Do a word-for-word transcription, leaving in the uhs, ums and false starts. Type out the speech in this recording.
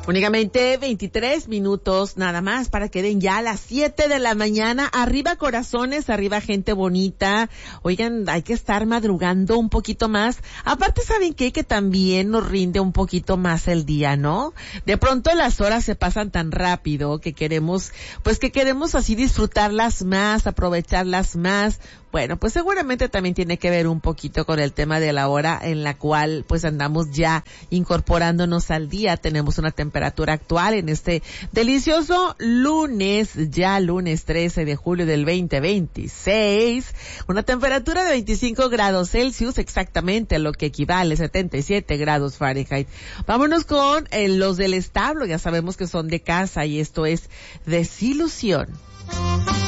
Únicamente veintitrés minutos nada más para que den ya a las siete de la mañana. Arriba corazones, arriba gente bonita. Oigan, hay que estar madrugando un poquito más. Aparte, ¿saben qué? Que también nos rinde un poquito más el día, ¿no? De pronto las horas se pasan tan rápido que queremos, pues que queremos así disfrutarlas más, aprovecharlas más. Bueno, pues seguramente también tiene que ver un poquito con el tema de la hora en la cual pues andamos ya incorporándonos al día. Tenemos una temperatura actual en este delicioso lunes, ya lunes trece de julio del veinte veintiséis, una temperatura de veinticinco grados Celsius, exactamente lo que equivale a setenta y siete grados Fahrenheit. Vámonos con eh, los del establo, ya sabemos que son de casa y esto es Desilusión.